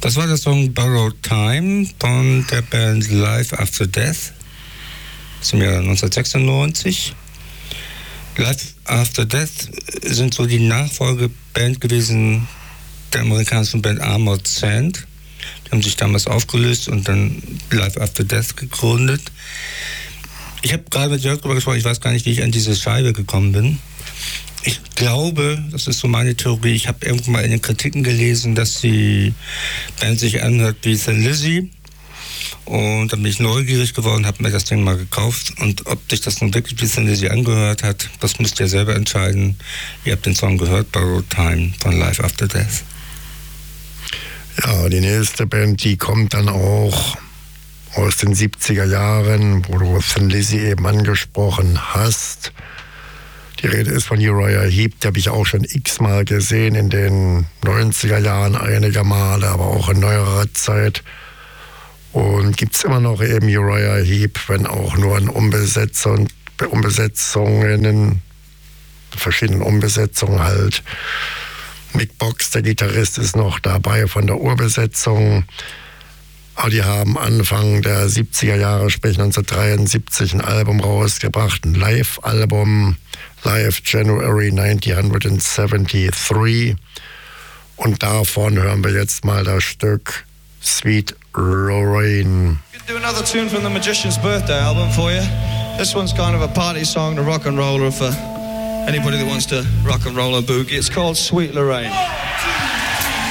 Das war der Song Borrowed Time von der Band Life After Death aus dem Jahr 1996. Life After Death sind so die Nachfolgeband gewesen der amerikanischen Band Armored Saint. Die haben sich damals aufgelöst und dann Life After Death gegründet. Ich habe gerade mit Jörg darüber gesprochen, ich weiß gar nicht, wie ich an diese Scheibe gekommen bin. Ich glaube, das ist so meine Theorie, ich habe irgendwann mal in den Kritiken gelesen, dass die Band sich anhört wie Thin Lizzy. Und dann bin ich neugierig geworden, habe mir das Ding mal gekauft. Und ob sich das nun wirklich wie Thin Lizzy angehört hat, das müsst ihr selber entscheiden. Ihr habt den Song gehört, Borrowed Time von Life After Death. Ja, die nächste Band, die kommt dann auch aus den 70er Jahren, wo du Thin Lizzy eben angesprochen hast. Die Rede ist von Uriah Heep, die habe ich auch schon x-mal gesehen, in den 90er Jahren einige Male, aber auch in neuerer Zeit. Und gibt es immer noch eben Uriah Heep, wenn auch nur in Umbesetzungen, verschiedenen Umbesetzungen halt. Mick Box, der Gitarrist, ist noch dabei von der Urbesetzung. Aber die haben Anfang der 70er Jahre, sprich 1973, ein Album rausgebracht, ein Live-Album, Live January 1973. Und davon hören wir jetzt mal das Stück Sweet Lorraine. I could do another tune from the Magician's Birthday album for you. This one's kind of a party song, the rock and roller for anybody that wants to rock and roll a boogie. It's called Sweet Lorraine. 1, 2,